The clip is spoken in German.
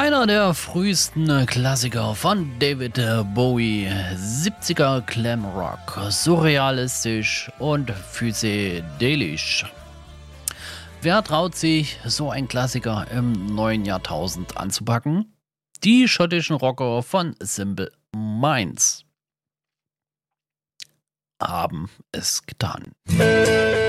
Einer der frühesten Klassiker von David Bowie, 70er Glamrock, surrealistisch und psychedelisch. Wer traut sich, so ein Klassiker im neuen Jahrtausend anzupacken? Die schottischen Rocker von Simple Minds haben es getan.